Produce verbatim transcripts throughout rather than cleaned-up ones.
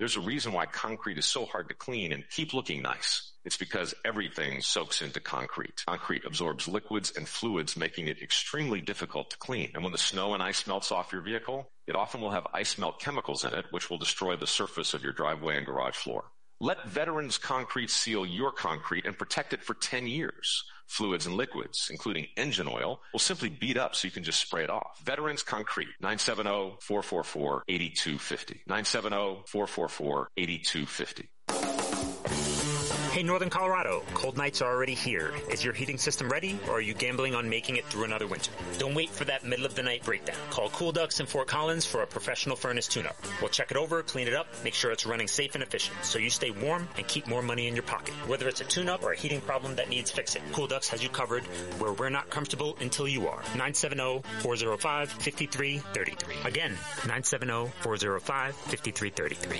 There's a reason why concrete is so hard to clean and keep looking nice. It's because everything soaks into concrete. Concrete absorbs liquids and fluids, making it extremely difficult to clean. And when the snow and ice melts off your vehicle, it often will have ice melt chemicals in it, which will destroy the surface of your driveway and garage floor. Let Veterans Concrete seal your concrete and protect it for ten years. Fluids and liquids, including engine oil, will simply beat up so you can just spray it off. Veterans Concrete, nine seven zero, four four four, eight two five zero. nine seven zero, four four four, eight two five zero. Hey, Northern Colorado, cold nights are already here. Is your heating system ready, or are you gambling on making it through another winter? Don't wait for that middle-of-the-night breakdown. Call Cool Ducks in Fort Collins for a professional furnace tune-up. We'll check it over, clean it up, make sure it's running safe and efficient, so you stay warm and keep more money in your pocket. Whether it's a tune-up or a heating problem that needs fixing, Cool Ducks has you covered where we're not comfortable until you are. nine seven zero, four zero five, five three three three. Again, nine seven zero, four zero five, five three three three.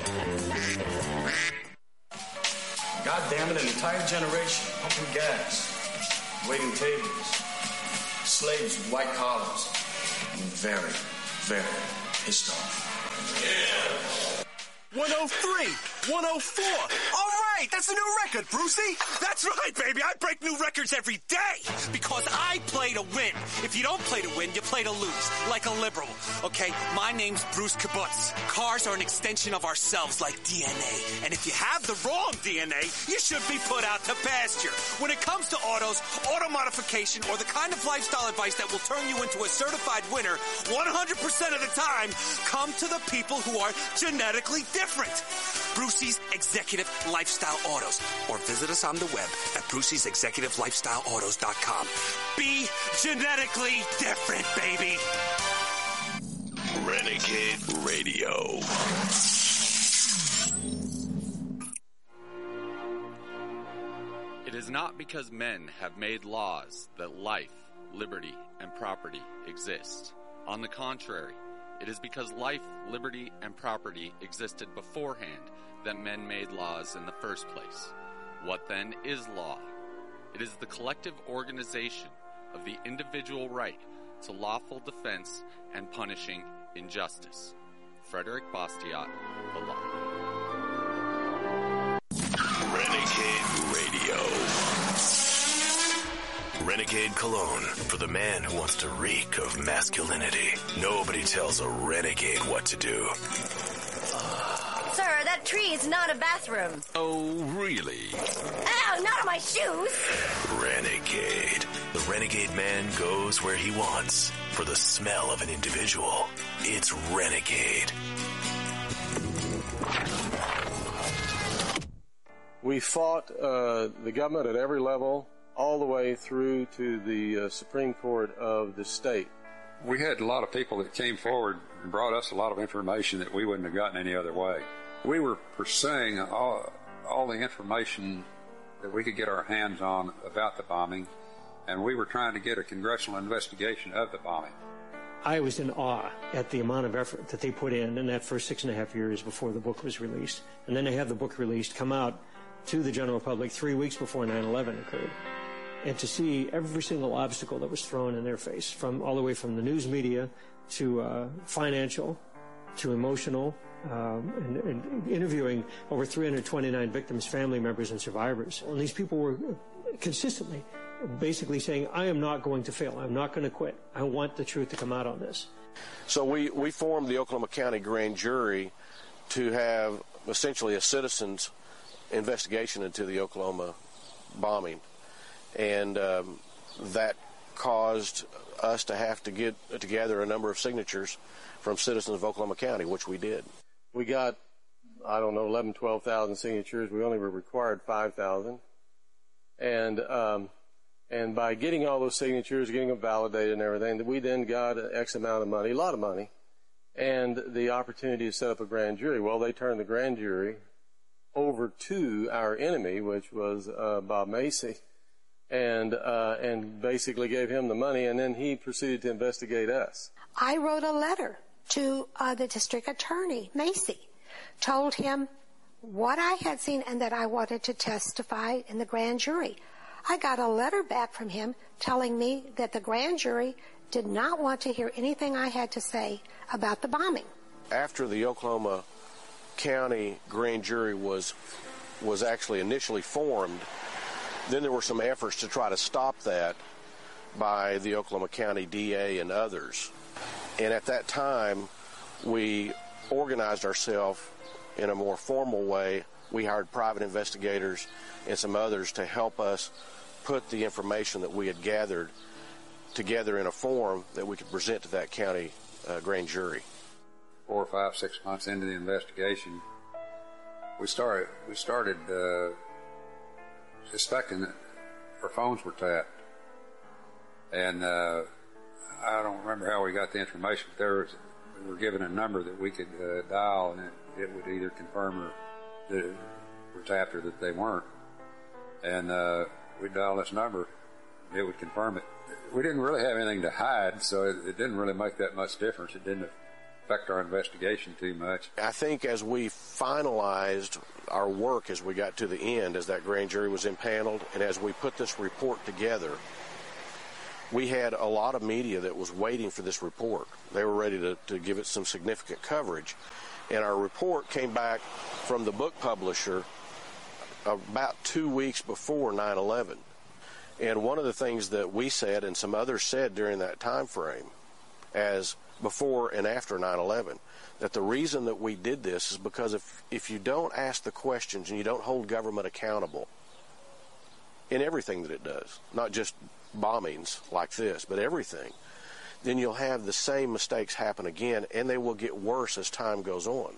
God damn it, an entire generation pumping gas, waiting tables, slaves with white collars. I'm very, very pissed off. Yeah. one oh three, one oh four. All right, that's a new record, Brucey. That's right, baby. I break new records every day because I play to win. If you don't play to win, you play to lose, like a liberal. Okay, my name's Bruce Kibbutz. Cars are an extension of ourselves like D N A. And if you have the wrong D N A, you should be put out to pasture. When it comes to autos, auto modification, or the kind of lifestyle advice that will turn you into a certified winner, one hundred percent of the time, come to the people who are genetically different. Brucey's Executive Lifestyle Autos. Or visit us on the web at bruceys executive lifestyle autos dot com. Be genetically different, baby. Renegade Radio. It is not because men have made laws that life, liberty, and property exist. On the contrary, it is because life, liberty, and property existed beforehand that men made laws in the first place. What then is law? It is the collective organization of the individual right to lawful defense and punishing injustice. Frederick Bastiat, The Law. Renegade Radio. Renegade Cologne, for the man who wants to reek of masculinity. Nobody tells a renegade what to do. Sir, that tree is not a bathroom. Oh, really? Ow, not on my shoes. Renegade. The renegade man goes where he wants. For the smell of an individual, it's Renegade. We fought uh, the government at every level, all the way through to the uh, Supreme Court of the state. We had a lot of people that came forward and brought us a lot of information that we wouldn't have gotten any other way. We were pursuing all, all the information that we could get our hands on about the bombing, and we were trying to get a congressional investigation of the bombing. I was in awe at the amount of effort that they put in in that first six and a half years before the book was released. And then they have the book released, come out to the general public three weeks before nine eleven occurred. And to see every single obstacle that was thrown in their face, from all the way from the news media to uh, financial to emotional, um, and, and interviewing over three hundred twenty-nine victims, family members, and survivors. And these people were consistently basically saying, I am not going to fail. I'm not going to quit. I want the truth to come out on this. So we, we formed the Oklahoma County Grand Jury to have essentially a citizen's investigation into the Oklahoma bombing. And um, that caused us to have to get together a number of signatures from citizens of Oklahoma County, which we did. We got, I don't know, eleven, twelve thousand signatures. We only were required five thousand. And um, and by getting all those signatures, getting them validated and everything, we then got an X amount of money, a lot of money, and the opportunity to set up a grand jury. Well, they turned the grand jury over to our enemy, which was uh, Bob Macy, and uh, and basically gave him the money, and then he proceeded to investigate us. I wrote a letter to uh, the district attorney, Macy, told him what I had seen and that I wanted to testify in the grand jury. I got a letter back from him telling me that the grand jury did not want to hear anything I had to say about the bombing. After the Oklahoma County grand jury was was actually initially formed, then there were some efforts to try to stop that by the Oklahoma County D A and others. And at that time, we organized ourselves in a more formal way. We hired private investigators and some others to help us put the information that we had gathered together in a form that we could present to that county uh, grand jury. Four or five, six months into the investigation, we started we started uh, suspecting that our phones were tapped, and uh, I don't remember how we got the information. But there was, we were given a number that we could uh, dial, and it, it would either confirm or that it were tapped or that they weren't. And uh, we'd dial this number, it would confirm it. We didn't really have anything to hide, so it, it didn't really make that much difference. It didn't affect our investigation too much. I think as we finalized our work, as we got to the end, as that grand jury was impaneled, and as we put this report together, we had a lot of media that was waiting for this report. They were ready to, to give it some significant coverage. And our report came back from the book publisher about two weeks before nine eleven. And one of the things that we said and some others said during that time frame, as before and after nine eleven, that the reason that we did this is because if, if you don't ask the questions and you don't hold government accountable in everything that it does, not just bombings like this, but everything, then you'll have the same mistakes happen again, and they will get worse as time goes on.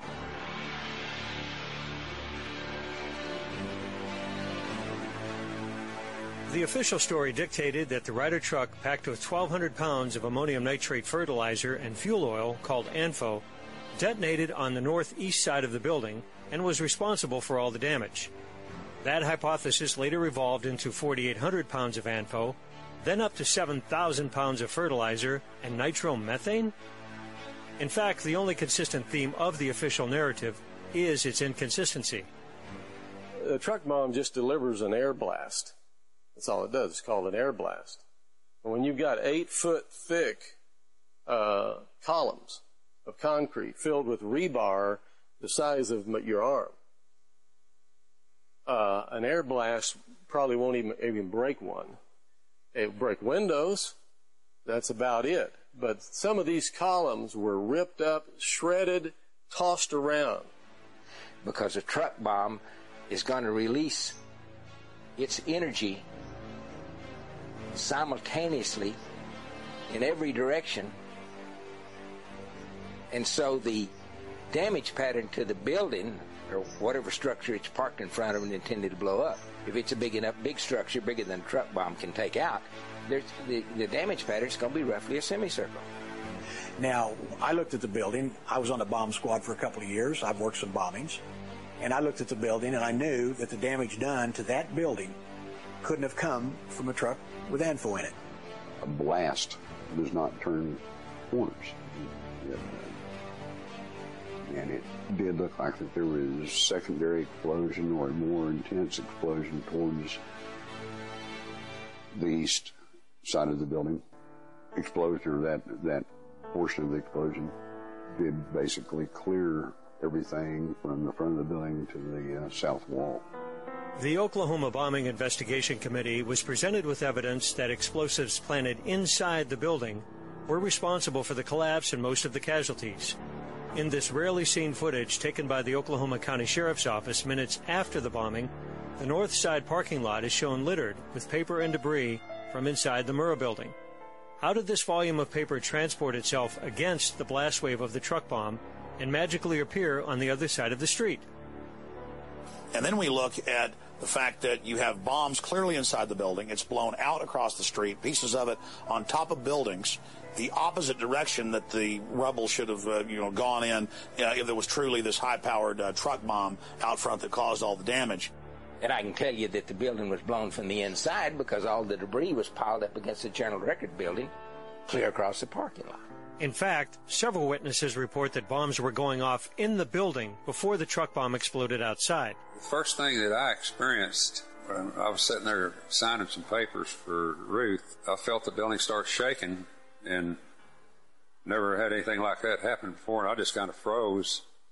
The official story dictated that the Ryder truck packed with twelve hundred pounds of ammonium nitrate fertilizer and fuel oil, called ANFO, detonated on the northeast side of the building and was responsible for all the damage. That hypothesis later evolved into forty-eight hundred pounds of ANFO, then up to seven thousand pounds of fertilizer and nitromethane? In fact, the only consistent theme of the official narrative is its inconsistency. A truck bomb just delivers an air blast. That's all it does. It's called an air blast. And when you've got eight foot thick uh, columns of concrete filled with rebar the size of your arm, uh, an air blast probably won't even, even break one. It will break windows. That's about it. But some of these columns were ripped up, shredded, tossed around. Because a truck bomb is going to release its energy simultaneously in every direction, and so the damage pattern to the building or whatever structure it's parked in front of and intended to blow up, if it's a big enough big structure, bigger than a truck bomb can take out, there's, the, the damage pattern is going to be roughly a semicircle. Now, I looked at the building. I was on the bomb squad for a couple of years. I've worked some bombings, and I looked at the building and I knew that the damage done to that building couldn't have come from a truck with ANFO in it. A blast does not turn corners. And it did look like that there was a secondary explosion or a more intense explosion towards the east side of the building. Explosion, or that, that portion of the explosion, did basically clear everything from the front of the building to the uh, south wall. The Oklahoma Bombing Investigation Committee was presented with evidence that explosives planted inside the building were responsible for the collapse and most of the casualties. In this rarely seen footage taken by the Oklahoma County Sheriff's Office minutes after the bombing, the north side parking lot is shown littered with paper and debris from inside the Murrah building. How did this volume of paper transport itself against the blast wave of the truck bomb and magically appear on the other side of the street? And then we look at the fact that you have bombs clearly inside the building. It's blown out across the street, pieces of it on top of buildings, the opposite direction that the rubble should have uh, you know, gone in uh, if there was truly this high-powered uh, truck bomb out front that caused all the damage. And I can tell you that the building was blown from the inside because all the debris was piled up against the Journal Record building clear across the parking lot. In fact, several witnesses report that bombs were going off in the building before the truck bomb exploded outside. The first thing that I experienced when I was sitting there signing some papers for Ruth, I felt the building start shaking, and never had anything like that happen before, and I just kind of froze.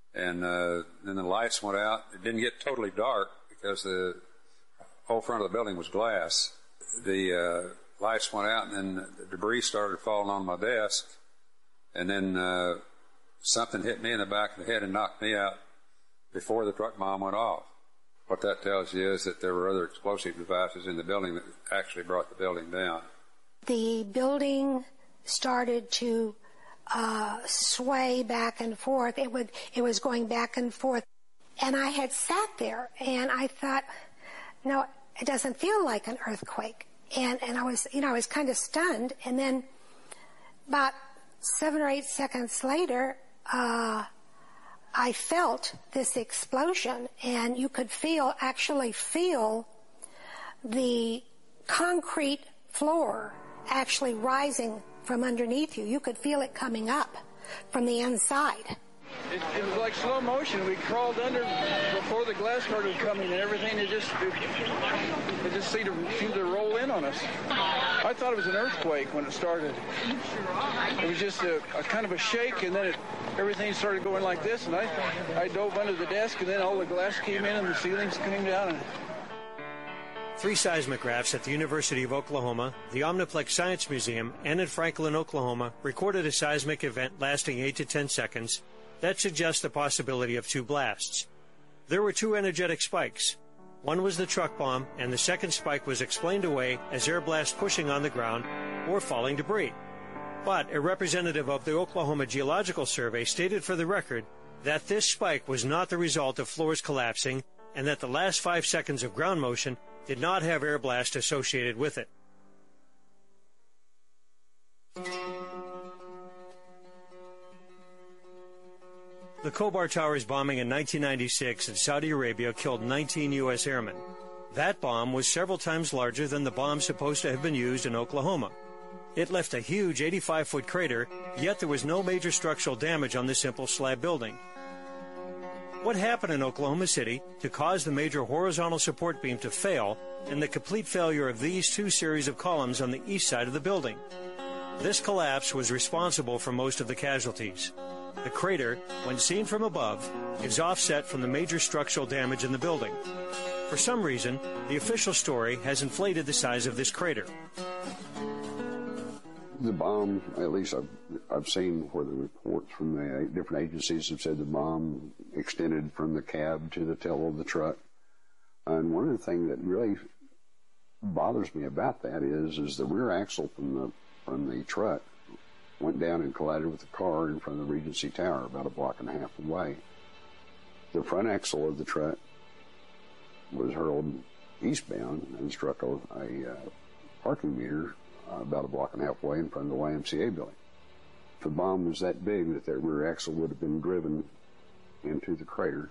And uh, then the lights went out. It didn't get totally dark because the whole front of the building was glass. The uh, lights went out, and then the debris started falling on my desk. And then uh, something hit me in the back of the head and knocked me out before the truck bomb went off. What that tells you is that there were other explosive devices in the building that actually brought the building down. The building started to uh, sway back and forth. It would, it was going back and forth. And I had sat there, and I thought, no, it doesn't feel like an earthquake. And, and I was, you know, I was kind of stunned. And then about seven or eight seconds later, uh, I felt this explosion, and you could feel, actually feel the concrete floor actually rising from underneath you. You could feel it coming up from the inside. It, it was like slow motion. We crawled under before the glass started coming, and everything, it just, it, it just seemed to, seemed to roll in on us. I thought it was an earthquake when it started. It was just a, a kind of a shake, and then it, everything started going like this, and I, I dove under the desk, and then all the glass came in, and the ceilings came down. And Three seismographs at the University of Oklahoma, the Omniplex Science Museum, and in Franklin, Oklahoma, recorded a seismic event lasting eight to ten seconds that suggests the possibility of two blasts. There were two energetic spikes. One was the truck bomb, and the second spike was explained away as air blast pushing on the ground or falling debris. But a representative of the Oklahoma Geological Survey stated for the record that this spike was not the result of floors collapsing and that the last five seconds of ground motion did not have air blast associated with it. The Khobar Towers bombing in nineteen ninety-six in Saudi Arabia killed nineteen U S airmen. That bomb was several times larger than the bomb supposed to have been used in Oklahoma. It left a huge eighty-five foot crater, yet there was no major structural damage on the simple slab building. What happened in Oklahoma City to cause the major horizontal support beam to fail and the complete failure of these two series of columns on the east side of the building? This collapse was responsible for most of the casualties. The crater, when seen from above, is offset from the major structural damage in the building. For some reason, the official story has inflated the size of this crater. The bomb, at least I've, I've seen where the reports from the different agencies have said the bomb extended from the cab to the tail of the truck. And one of the things that really bothers me about that is, is the rear axle from the, from the truck went down and collided with the car in front of the Regency Tower about a block and a half away. The front axle of the truck was hurled eastbound and struck a, a uh, parking meter uh, about a block and a half away in front of the Y M C A building. If the bomb was that big that that rear axle would have been driven into the crater,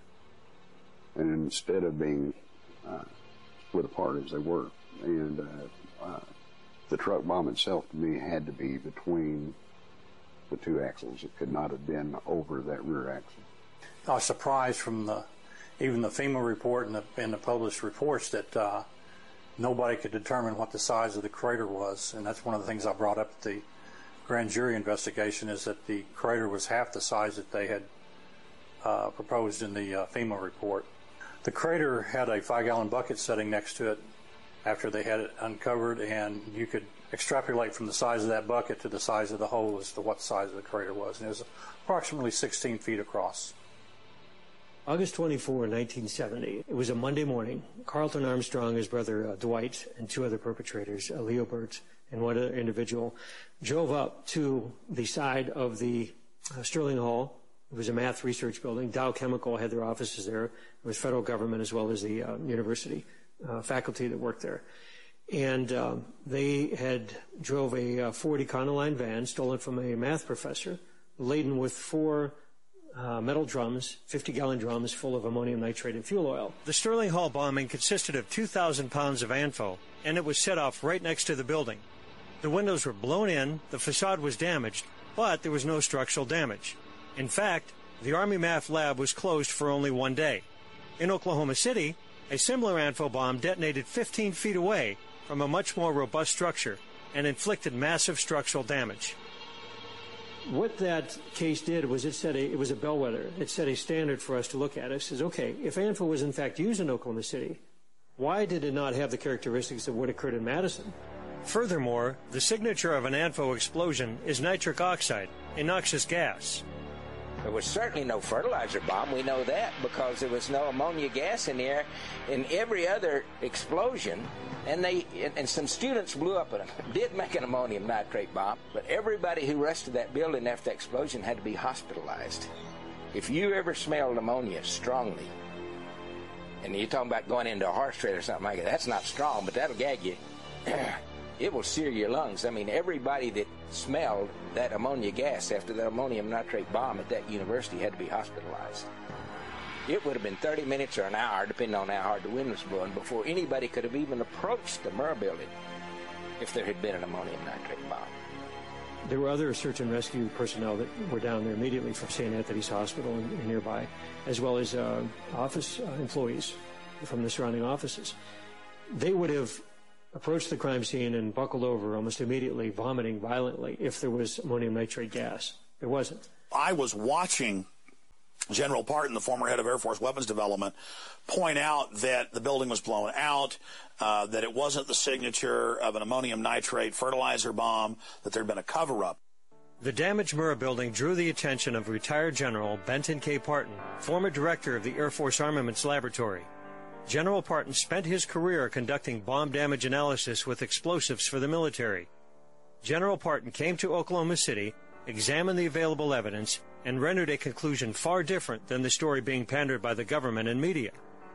and instead of being uh, split apart as they were, and uh, uh, the truck bomb itself to me had to be between the two axles. It could not have been over that rear axle. I was surprised from the even the FEMA report and the, and the published reports that uh, nobody could determine what the size of the crater was, and that's one of the things I brought up at the grand jury investigation, is that the crater was half the size that they had uh, proposed in the uh, FEMA report. The crater had a five-gallon bucket sitting next to it after they had it uncovered, and you could extrapolate from the size of that bucket to the size of the hole as to what size the crater was. And it was approximately sixteen feet across. August twenty-fourth, nineteen seventy. It was a Monday morning. Carlton Armstrong, his brother uh, Dwight, and two other perpetrators, uh, Leo Burt and one other individual, drove up to the side of the uh, Sterling Hall. It was a math research building. Dow Chemical had their offices there. It was federal government as well as the uh, university uh, faculty that worked there. And uh, they had drove a uh, Ford Econoline van stolen from a math professor, laden with four uh, metal drums, fifty-gallon drums full of ammonium nitrate and fuel oil. The Sterling Hall bombing consisted of two thousand pounds of ANFO, and it was set off right next to the building. The windows were blown in, the facade was damaged, but there was no structural damage. In fact, the Army Math Lab was closed for only one day. In Oklahoma City, a similar ANFO bomb detonated fifteen feet away from a much more robust structure and inflicted massive structural damage. what that case did was it set a, it was a bellwether. It set a standard for us to look at. It says, okay, if ANFO was in fact used in Oklahoma City, why did it not have the characteristics of what occurred in Madison? Furthermore, the signature of an ANFO explosion is nitric oxide, a noxious gas. There was certainly no fertilizer bomb. We know that because there was no ammonia gas in the air in every other explosion. And they and some students blew up and did make an ammonium nitrate bomb. But everybody who rested that building after the explosion had to be hospitalized. If you ever smelled ammonia strongly, and you're talking about going into a horse trade or something like that, that's not strong, but that'll gag you. It will sear your lungs. I mean, everybody that smelled that ammonia gas after the ammonium nitrate bomb at that university had to be hospitalized. It would have been thirty minutes or an hour, depending on how hard the wind was blowing, before anybody could have even approached the Murrah building if there had been an ammonium nitrate bomb. There were other search and rescue personnel that were down there immediately from Saint Anthony's Hospital and, and nearby, as well as uh, office uh, employees from the surrounding offices. They would have approached the crime scene and buckled over almost immediately, vomiting violently, if there was ammonium nitrate gas. There wasn't. I was watching General Parton, the former head of Air Force Weapons Development, point out that the building was blown out, uh, that it wasn't the signature of an ammonium nitrate fertilizer bomb, that there had been a cover-up. The damaged Murrah building drew the attention of retired General Benton K. Parton, former director of the Air Force Armaments Laboratory. General Parton spent his career conducting bomb damage analysis with explosives for the military. General Parton came to Oklahoma City, examined the available evidence, and rendered a conclusion far different than the story being pandered by the government and media.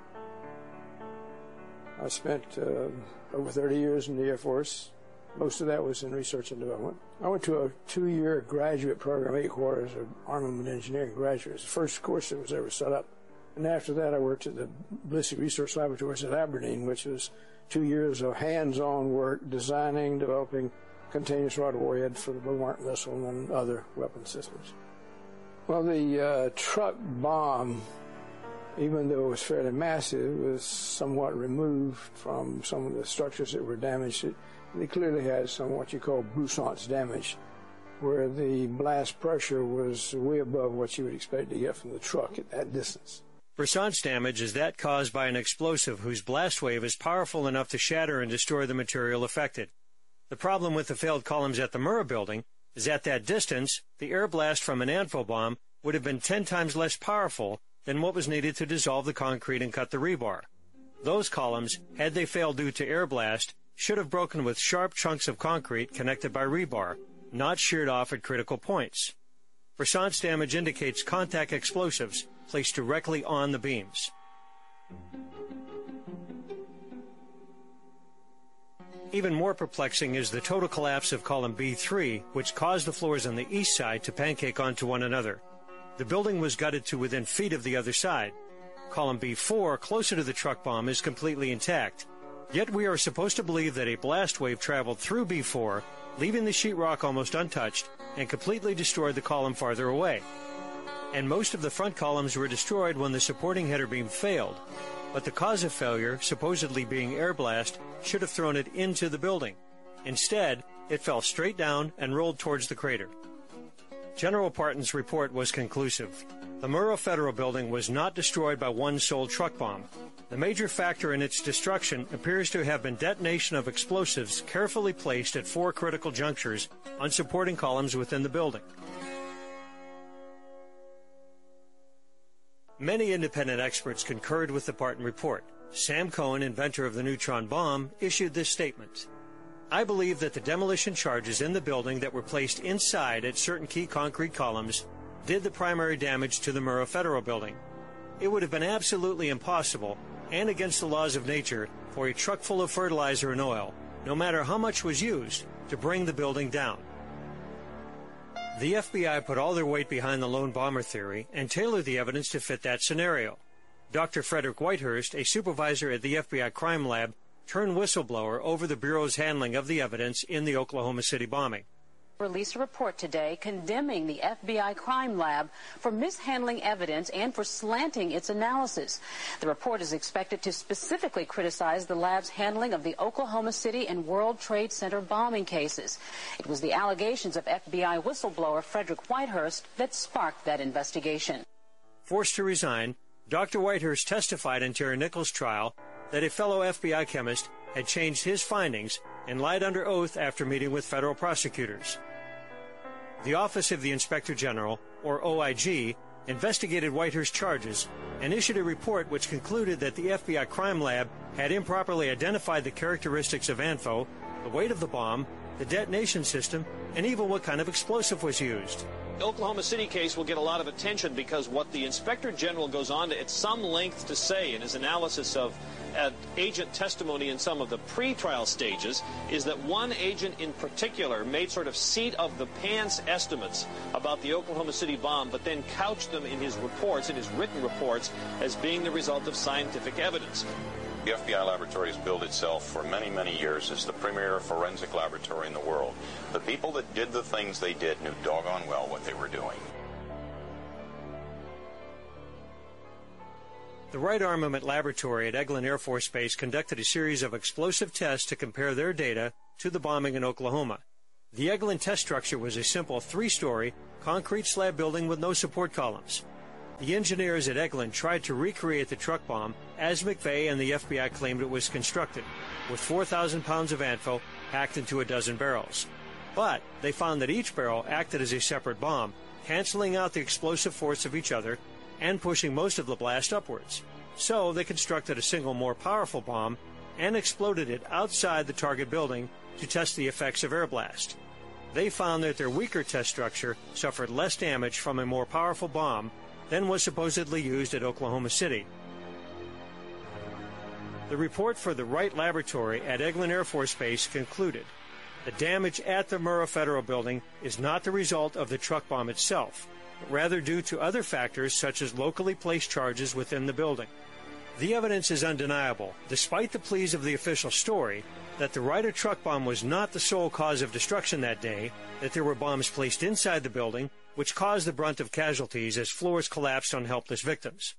I spent uh, over thirty years in the Air Force. Most of that was in research and development. I went to a two-year graduate program, eight quarters of armament engineering graduates, the first course that was ever set up. And after that, I worked at the Ballistic Research Laboratories at Aberdeen, which was two years of hands-on work designing, developing continuous rod warhead for the Beaumont missile and other weapon systems. Well, the uh, truck bomb, even though it was fairly massive, was somewhat removed from some of the structures that were damaged. It, they clearly had some what you call broussance damage, where the blast pressure was way above what you would expect to get from the truck at that distance. Broussance damage is that caused by an explosive whose blast wave is powerful enough to shatter and destroy the material affected. The problem with the failed columns at the Murrah building is at that distance, the air blast from an ANFO bomb would have been ten times less powerful than what was needed to dissolve the concrete and cut the rebar. Those columns, had they failed due to air blast, should have broken with sharp chunks of concrete connected by rebar, not sheared off at critical points. Broussance damage indicates contact explosives placed directly on the beams. Even more perplexing is the total collapse of column B three, which caused the floors on the east side to pancake onto one another. The building was gutted to within feet of the other side. Column B four, closer to the truck bomb, is completely intact. Yet we are supposed to believe that a blast wave traveled through B four, leaving the sheetrock almost untouched, and completely destroyed the column farther away. And most of the front columns were destroyed when the supporting header beam failed. But the cause of failure, supposedly being air blast, should have thrown it into the building. Instead, it fell straight down and rolled towards the crater. General Parton's report was conclusive. The Murrah Federal Building was not destroyed by one sole truck bomb. The major factor in its destruction appears to have been detonation of explosives carefully placed at four critical junctures on supporting columns within the building. Many independent experts concurred with the Parton report. Sam Cohen, inventor of the neutron bomb, issued this statement. I believe that the demolition charges in the building that were placed inside at certain key concrete columns did the primary damage to the Murrah Federal Building. It would have been absolutely impossible and against the laws of nature for a truck full of fertilizer and oil, no matter how much was used, to bring the building down. The F B I put all their weight behind the lone bomber theory and tailored the evidence to fit that scenario. Doctor Frederick Whitehurst, a supervisor at the F B I crime lab, turned whistleblower over the Bureau's handling of the evidence in the Oklahoma City bombing. Released a report today condemning the F B I crime lab for mishandling evidence and for slanting its analysis. The report is expected to specifically criticize the lab's handling of the Oklahoma City and World Trade Center bombing cases. It was the allegations of F B I whistleblower Frederick Whitehurst that sparked that investigation. Forced to resign, Doctor Whitehurst testified in Terry Nichols' trial that a fellow F B I chemist had changed his findings and lied under oath after meeting with federal prosecutors. The Office of the Inspector General, or O I G, investigated Whitehurst's charges and issued a report which concluded that the F B I crime lab had improperly identified the characteristics of ANFO, the weight of the bomb, the detonation system, and even what kind of explosive was used. The Oklahoma City case will get a lot of attention because what the Inspector General goes on to at some length to say in his analysis of uh, agent testimony in some of the pre-trial stages is that one agent in particular made sort of seat-of-the-pants estimates about the Oklahoma City bomb, but then couched them in his reports, in his written reports, as being the result of scientific evidence. The F B I laboratory has billed itself for many, many years as the premier forensic laboratory in the world. The people that did the things they did knew doggone well what they were doing. The Wright Armament Laboratory at Eglin Air Force Base conducted a series of explosive tests to compare their data to the bombing in Oklahoma. The Eglin test structure was a simple three-story concrete slab building with no support columns. The engineers at Eglin tried to recreate the truck bomb as McVeigh and the F B I claimed it was constructed, with four thousand pounds of ANFO packed into a dozen barrels. But they found that each barrel acted as a separate bomb, canceling out the explosive force of each other and pushing most of the blast upwards. So they constructed a single more powerful bomb and exploded it outside the target building to test the effects of air blast. They found that their weaker test structure suffered less damage from a more powerful bomb than was supposedly used at Oklahoma City. The report for the Wright Laboratory at Eglin Air Force Base concluded the damage at the Murrah Federal Building is not the result of the truck bomb itself, but rather due to other factors such as locally placed charges within the building. The evidence is undeniable, despite the pleas of the official story, that the Wright truck bomb was not the sole cause of destruction that day, that there were bombs placed inside the building, which caused the brunt of casualties as floors collapsed on helpless victims.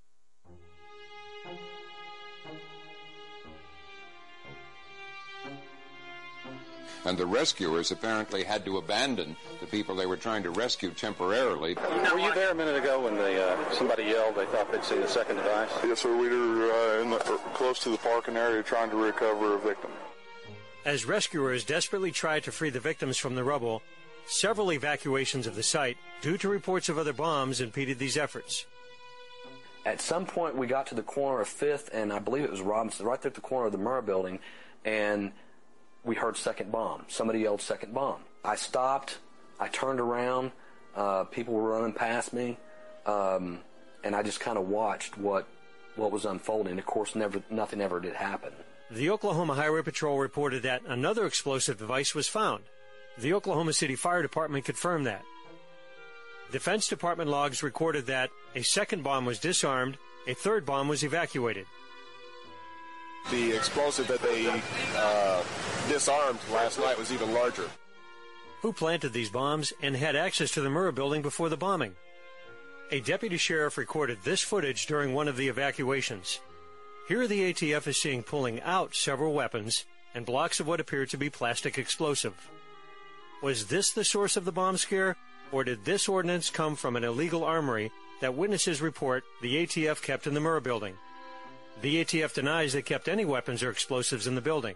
And the rescuers apparently had to abandon the people they were trying to rescue temporarily. Were you there a minute ago when they, uh, somebody yelled they thought they'd seen the second device? Yes, sir. We were uh, in the, close to the parking area trying to recover a victim. As rescuers desperately tried to free the victims from the rubble, several evacuations of the site, due to reports of other bombs, impeded these efforts. At some point, we got to the corner of fifth, and I believe it was Robinson, right there at the corner of the Murrah building, and we heard second bomb. Somebody yelled second bomb. I stopped. I turned around. Uh, people were running past me, um, and I just kind of watched what what was unfolding. Of course, never nothing ever did happen. The Oklahoma Highway Patrol reported that another explosive device was found. The Oklahoma City Fire Department confirmed that. Defense Department logs recorded that a second bomb was disarmed, a third bomb was evacuated. The explosive that they uh, disarmed last night was even larger. Who planted these bombs and had access to the Murrah building before the bombing? A deputy sheriff recorded this footage during one of the evacuations. Here the A T F is seen pulling out several weapons and blocks of what appeared to be plastic explosive. Was this the source of the bomb scare, or did this ordnance come from an illegal armory that witnesses report the A T F kept in the Murrah building? The A T F denies they kept any weapons or explosives in the building.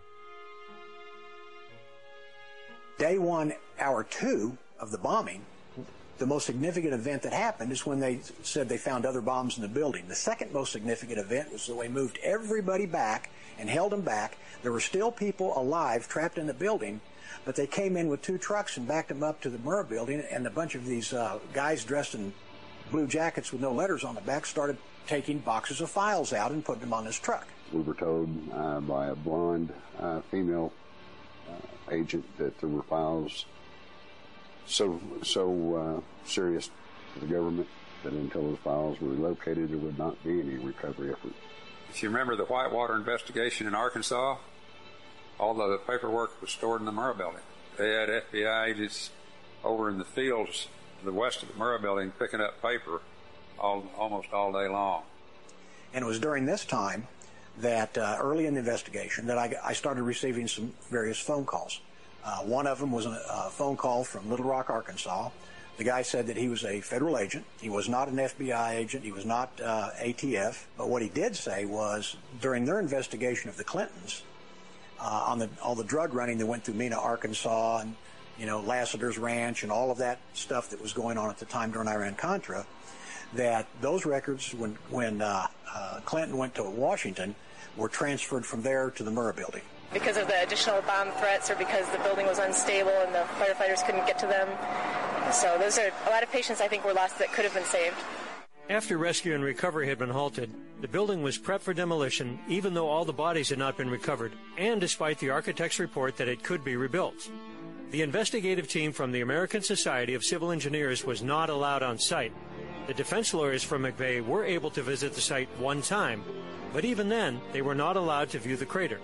Day one, hour two of the bombing, the most significant event that happened is when they said they found other bombs in the building. The second most significant event was when they moved everybody back and held them back. There were still people alive trapped in the building, but they came in with two trucks and backed them up to the Murrah building, and a bunch of these uh, guys dressed in blue jackets with no letters on the back started taking boxes of files out and putting them on this truck. We were told uh, by a blonde uh, female uh, agent that there were files so so uh, serious to the government that until those files were located, there would not be any recovery effort. If you remember the Whitewater investigation in Arkansas, all the paperwork was stored in the Murrah building. They had F B I agents over in the fields to the west of the Murrah building picking up paper all, almost all day long. And it was during this time that uh, early in the investigation that I, I started receiving some various phone calls. Uh, one of them was a, a phone call from Little Rock, Arkansas. The guy said that he was a federal agent. He was not an F B I agent. He was not uh, A T F. But what he did say was during their investigation of the Clintons, uh, on the all the drug running that went through Mena, Arkansas, and you know Lassiter's Ranch and all of that stuff that was going on at the time during Iran-Contra, that those records, when when uh, uh, Clinton went to Washington, were transferred from there to the Murrah building. Because of the additional bomb threats or because the building was unstable and the firefighters couldn't get to them. So those are a lot of patients I think were lost that could have been saved. After rescue and recovery had been halted, the building was prepped for demolition even though all the bodies had not been recovered, and despite the architect's report that it could be rebuilt. The investigative team from the American Society of Civil Engineers was not allowed on site. The defense lawyers from McVeigh were able to visit the site one time, but even then, they were not allowed to view the crater.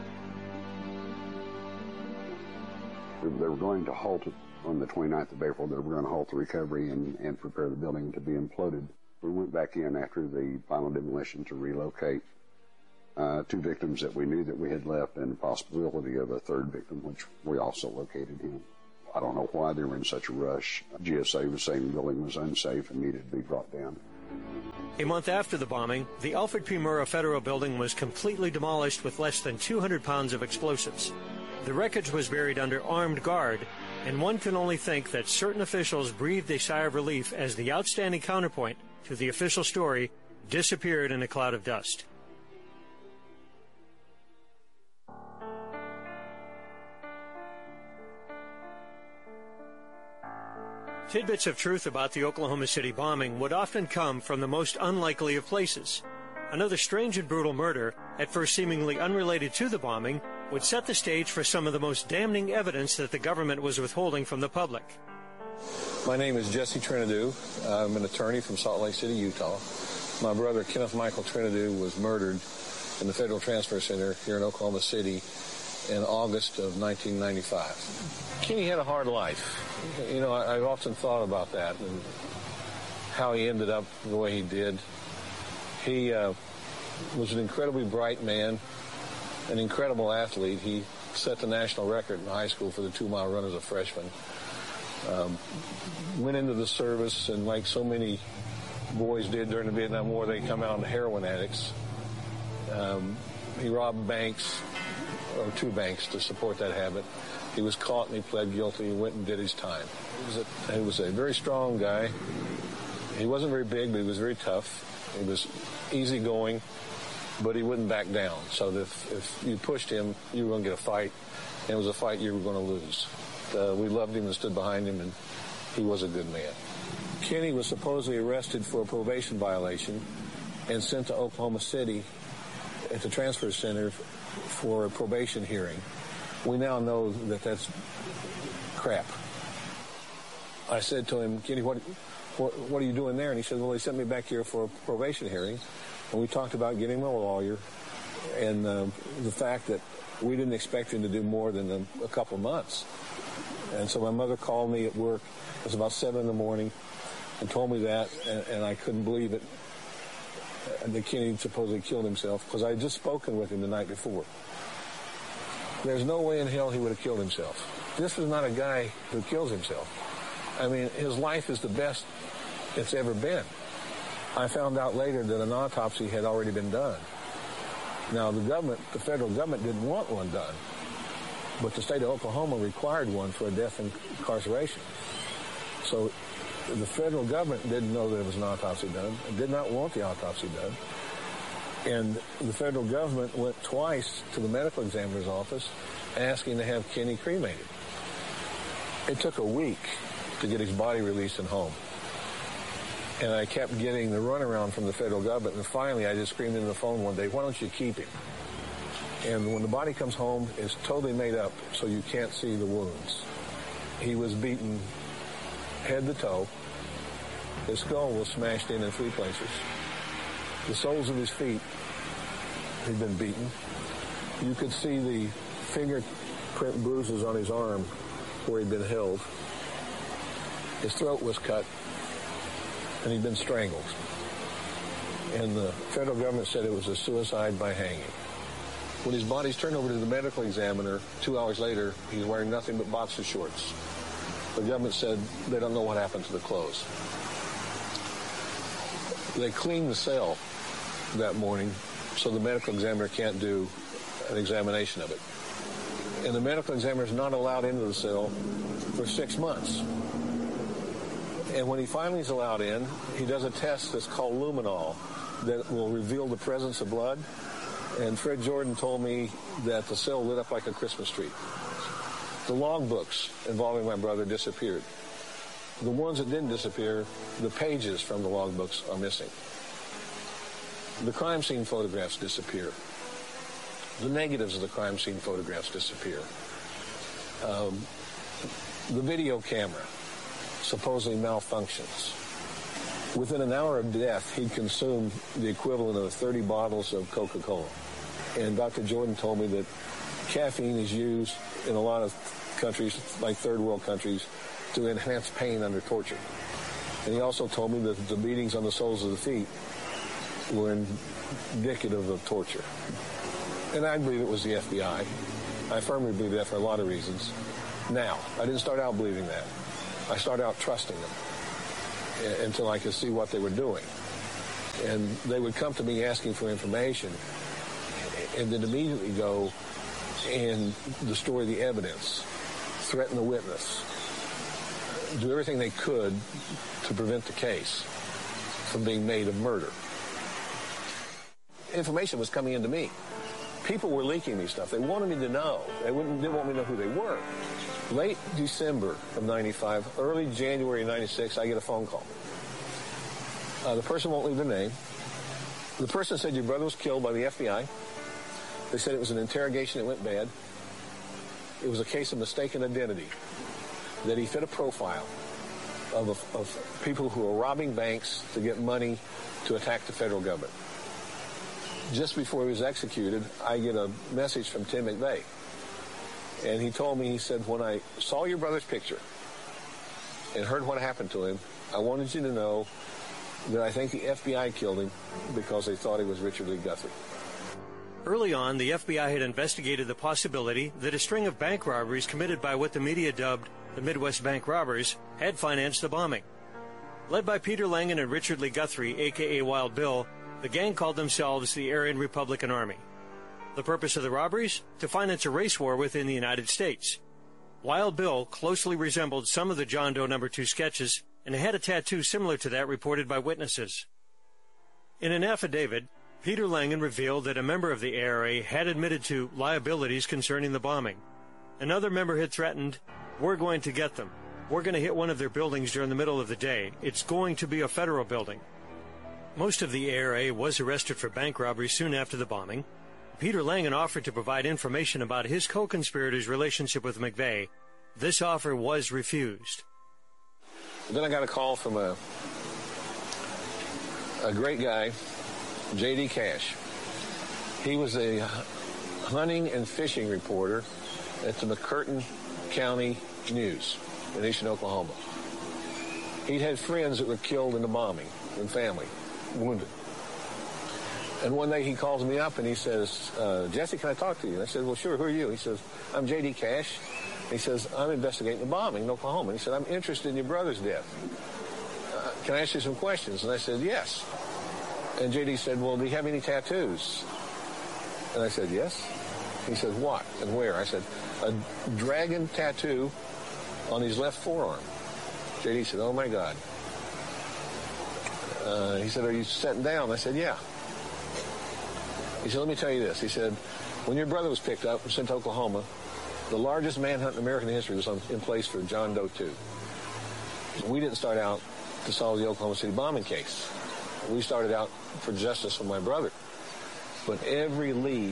They were going to halt it on the twenty-ninth of April. They were going to halt the recovery and, and prepare the building to be imploded. We went back in after the final demolition to relocate uh, two victims that we knew that we had left and the possibility of a third victim, which we also located him. I don't know why they were in such a rush. G S A was saying the building was unsafe and needed to be brought down. A month after the bombing, the Alfred P. Murrah Federal Building was completely demolished with less than two hundred pounds of explosives. The wreckage was buried under armed guard, and one can only think that certain officials breathed a sigh of relief as the outstanding counterpoint to the official story disappeared in a cloud of dust. Tidbits of truth about the Oklahoma City bombing would often come from the most unlikely of places. Another strange and brutal murder, at first seemingly unrelated to the bombing, would set the stage for some of the most damning evidence that the government was withholding from the public. My name is Jesse Trinidou. I'm an attorney from Salt Lake City, Utah. My brother, Kenneth Michael Trinidou, was murdered in the Federal Transfer Center here in Oklahoma City in August of nineteen ninety-five. Kenny had a hard life. You know, I, I've often thought about that and how he ended up the way he did. He uh, was an incredibly bright man, an incredible athlete. He set the national record in high school for the two-mile run as a freshman. Um, went into the service, and like so many boys did during the Vietnam War, they come out heroin addicts. Um, he robbed banks, or two banks, to support that habit. He was caught and he pled guilty. He went and did his time. He was a, he was a very strong guy. He wasn't very big, but he was very tough. He was easygoing, but he wouldn't back down. So that if, if you pushed him, you were going to get a fight, and it was a fight you were going to lose. Uh, we loved him and stood behind him, and he was a good man. Kenny was supposedly arrested for a probation violation and sent to Oklahoma City at the transfer center for a probation hearing. We now know that that's crap. I said to him, Kenny, what, what, what are you doing there? And he said, well, they sent me back here for a probation hearing, and we talked about getting him a lawyer, and uh, the fact that we didn't expect him to do more than a, a couple months. And so my mother called me at work. It was about seven in the morning, and told me that, and, and I couldn't believe it. And that Kenny supposedly killed himself, because I had just spoken with him the night before. There's no way in hell he would have killed himself. This was not a guy who kills himself. I mean, his life is the best it's ever been. I found out later that an autopsy had already been done. Now, the government, the federal government didn't want one done, but the state of Oklahoma required one for a death and incarceration. So the federal government didn't know that there was an autopsy done, and did not want the autopsy done. And the federal government went twice to the medical examiner's office asking to have Kenny cremated. It took a week to get his body released and home. And I kept getting the runaround from the federal government, and finally I just screamed into the phone one day, why don't you keep him? And when the body comes home, it's totally made up, so you can't see the wounds. He was beaten head to toe. His skull was smashed in in three places. The soles of his feet had been beaten. You could see the fingerprint bruises on his arm where he'd been held. His throat was cut, and he'd been strangled. And the federal government said it was a suicide by hanging. When his body's turned over to the medical examiner, two hours later, he's wearing nothing but boxer shorts. The government said they don't know what happened to the clothes. They cleaned the cell that morning so the medical examiner can't do an examination of it. And the medical examiner is not allowed into the cell for six months. And when he finally is allowed in, he does a test that's called luminol that will reveal the presence of blood. And Fred Jordan told me that the cell lit up like a Christmas tree. The logbooks involving my brother disappeared. The ones that didn't disappear, the pages from the logbooks are missing. The crime scene photographs disappear. The negatives of the crime scene photographs disappear. Um, the video camera supposedly malfunctions. Within an hour of death, he'd consumed the equivalent of thirty bottles of Coca-Cola. And Doctor Jordan told me that caffeine is used in a lot of countries, like third world countries, to enhance pain under torture. And he also told me that the beatings on the soles of the feet were indicative of torture. And I believe it was the F B I. I firmly believe that for a lot of reasons. Now, I didn't start out believing that. I started out trusting them until I could see what they were doing. And they would come to me asking for information and then immediately go and destroy the evidence, threaten the witness, do everything they could to prevent the case from being made a murder. Information was coming into me. People were leaking me stuff. They wanted me to know. They wouldn't, didn't want me to know who they were. Late December of ninety-five, early January of ninety-six, I get a phone call. Uh, the person won't leave their name. The person said your brother was killed by the F B I. They said it was an interrogation that went bad. It was a case of mistaken identity, that he fit a profile of, a, of people who are robbing banks to get money to attack the federal government. Just before he was executed, I get a message from Tim McVeigh. And he told me, he said, when I saw your brother's picture and heard what happened to him, I wanted you to know that I think the F B I killed him because they thought he was Richard Lee Guthrie. Early on, the F B I had investigated the possibility that a string of bank robberies committed by what the media dubbed the Midwest Bank Robbers had financed the bombing. Led by Peter Langan and Richard Lee Guthrie, a k a. Wild Bill, the gang called themselves the Aryan Republican Army. The purpose of the robberies? To finance a race war within the United States. Wild Bill closely resembled some of the John Doe number two sketches and had a tattoo similar to that reported by witnesses. In an affidavit, Peter Langan revealed that a member of the A R A had admitted to liabilities concerning the bombing. Another member had threatened, "We're going to get them. We're going to hit one of their buildings during the middle of the day. It's going to be a federal building." Most of the A R A was arrested for bank robbery soon after the bombing. Peter Langan offered to provide information about his co-conspirator's relationship with McVeigh. This offer was refused. Then I got a call from a, a great guy, J D Cash. He was a hunting and fishing reporter at the McCurtain County News in Eastern Oklahoma. He'd had friends that were killed in the bombing and family, wounded. And one day he calls me up and he says, uh, Jesse, can I talk to you? And I said, well, sure, who are you? He says, I'm J D Cash. He says, I'm investigating the bombing in Oklahoma. And he said, I'm interested in your brother's death. Uh, can I ask you some questions? And I said, yes. And J D said, well, do you have any tattoos? And I said, yes. He said, what and where? I said, a dragon tattoo on his left forearm. J D said, oh, my God. Uh, he said, are you sitting down? I said, yeah. He said, let me tell you this. He said, when your brother was picked up and sent to Oklahoma, the largest manhunt in American history was on, in place for John Doe two. We didn't start out to solve the Oklahoma City bombing case. We started out for justice for my brother. But every lead,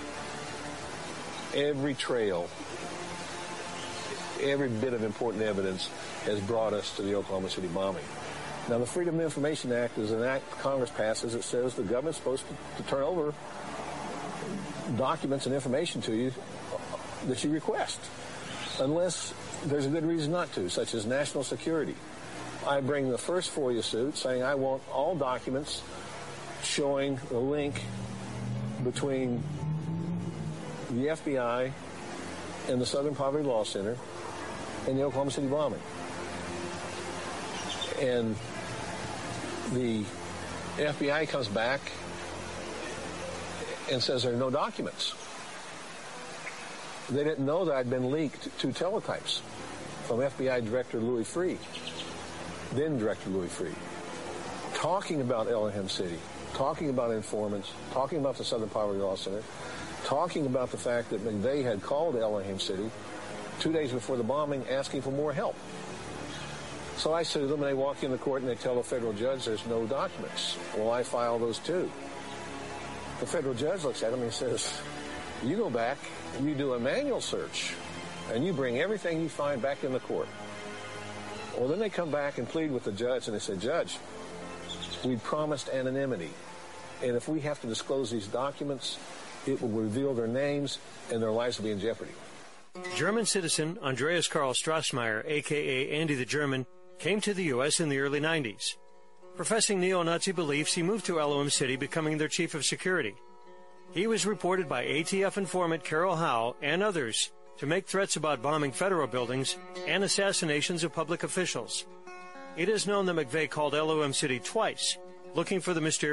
every trail, every bit of important evidence has brought us to the Oklahoma City bombing. Now, the Freedom of Information Act is an act Congress passes that says the government's supposed to, to turn over documents and information to you that you request, unless there's a good reason not to, such as national security, I bring the first FOIA suit saying I want all documents showing the link between the F B I and the Southern Poverty Law Center and the Oklahoma City bombing. And the F B I comes back and says there are no documents. They didn't know that I'd been leaked two teletypes from F B I Director Louis Freeh, then Director Louis Freeh, talking about Elohim City, talking about informants, talking about the Southern Poverty Law Center, talking about the fact that McVeigh had called Elohim City two days before the bombing asking for more help. So I sue them, and they walk into court and they tell the federal judge there's no documents. Well, I file those too. The federal judge looks at them and says, you go back, you do a manual search, and you bring everything you find back in the court. Well, then they come back and plead with the judge, and they say, Judge, we promised anonymity, and if we have to disclose these documents, it will reveal their names, and their lives will be in jeopardy. German citizen Andreas Karl Strassmeyer, a k a. Andy the German, came to the U S in the early nineties. Professing neo-Nazi beliefs, he moved to Elohim City, becoming their chief of security. He was reported by A T F informant Carol Howe and others to make threats about bombing federal buildings and assassinations of public officials. It is known that McVeigh called Elohim City twice, looking for the mysterious